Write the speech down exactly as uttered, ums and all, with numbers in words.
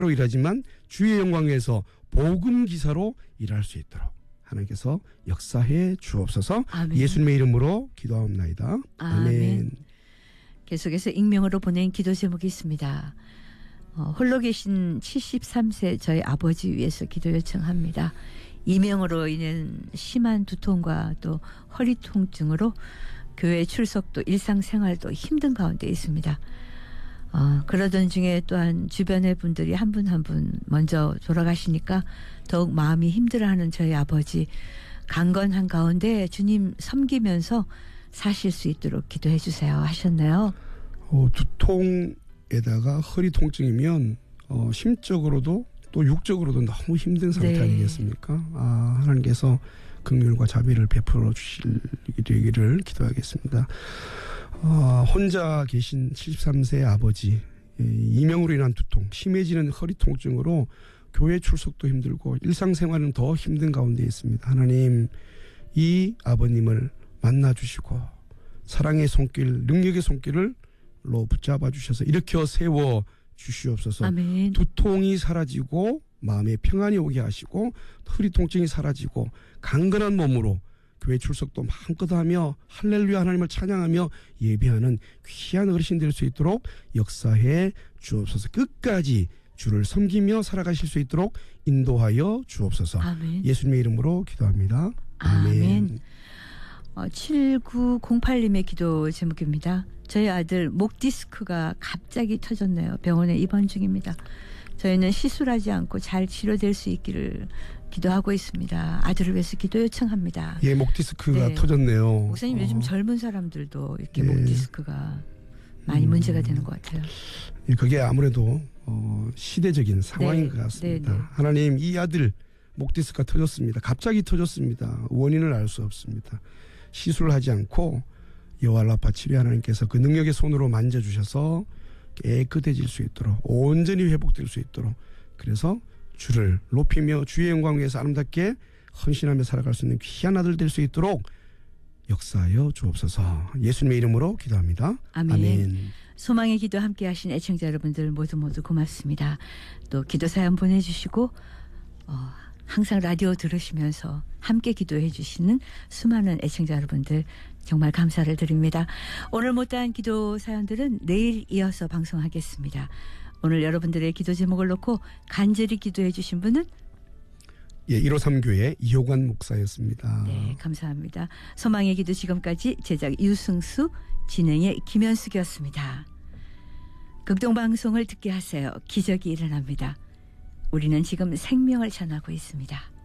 일하지만 주의 영광 위해서 복음 기사로 일할 수 있도록 하나님께서 역사해 주옵소서. 아멘. 예수님의 이름으로 기도하옵나이다. 아멘. 아멘. 계속해서 익명으로 보낸 기도 제목이 있습니다. 어, 홀로 계신 칠십삼 세 저희 아버지 위해서 기도 요청합니다. 이명으로 인한 심한 두통과 또 허리 통증으로 교회 출석도 일상생활도 힘든 가운데 있습니다. 어, 그러던 중에 또한 주변의 분들이 한 분 한 분 먼저 돌아가시니까 더욱 마음이 힘들어하는 저희 아버지 강건한 가운데 주님 섬기면서 사실 수 있도록 기도해 주세요 하셨네요. 어, 두통에다가 허리 통증이면 어, 심적으로도 또 육적으로도 너무 힘든 상태 네. 아니겠습니까? 아, 하나님께서 긍휼과 자비를 베풀어 주실 되기를 기도하겠습니다. 어, 혼자 계신 칠십삼 세 아버지, 이명으로 인한 두통, 심해지는 허리 통증으로 교회 출석도 힘들고 일상생활은 더 힘든 가운데 있습니다. 하나님, 이 아버님을 만나주시고 사랑의 손길, 능력의 손길로 붙잡아 주셔서 일으켜 세워 주시옵소서. 아멘. 두통이 사라지고 마음에 평안이 오게 하시고 허리 통증이 사라지고 강건한 몸으로 교회 출석도 마음껏 하며 할렐루야 하나님을 찬양하며 예배하는 귀한 어르신 될 수 있도록 역사해 주옵소서. 끝까지 주를 섬기며 살아가실 수 있도록 인도하여 주옵소서. 아멘. 예수님의 이름으로 기도합니다. 아멘. 아멘. 어, 칠구공팔 님의 기도 제목입니다. 저희 아들 목 디스크가 갑자기 터졌네요. 병원에 입원 중입니다. 저희는 시술하지 않고 잘 치료될 수 있기를 기도하고 있습니다. 아들을 위해서 기도 요청합니다. 예, 목 디스크가 네. 터졌네요. 목사님 어. 요즘 젊은 사람들도 이렇게 예. 목 디스크가 많이 음. 문제가 되는 것 같아요. 예, 그게 아무래도 어, 시대적인 상황인 네. 것 같습니다. 네, 네. 하나님, 이 아들 목 디스크가 터졌습니다. 갑자기 터졌습니다. 원인을 알 수 없습니다. 시술을 하지 않고 여호와 라파 치료 하나님께서 그 능력의 손으로 만져주셔서 깨끗해질 수 있도록 온전히 회복될 수 있도록 그래서 주를 높이며 주의 영광 위해서 아름답게 헌신하며 살아갈 수 있는 귀한 아들 될 수 있도록 역사하여 주옵소서. 예수님의 이름으로 기도합니다. 아멘. 아멘. 소망의 기도 함께 하신 애청자 여러분들 모두 모두 고맙습니다. 또 기도 사연 보내주시고 어, 항상 라디오 들으시면서 함께 기도해 주시는 수많은 애청자 여러분들 정말 감사를 드립니다. 오늘 못다한 기도 사연들은 내일 이어서 방송하겠습니다. 오늘 여러분들의 기도 제목을 놓고 간절히 기도해 주신 분은 예, 일오삼 교회 이호관 목사였습니다. 네, 감사합니다. 소망의 기도 지금까지 제작 유승수, 진행의 김현숙이었습니다. 극동방송을 듣게 하세요. 기적이 일어납니다. 우리는 지금 생명을 전하고 있습니다.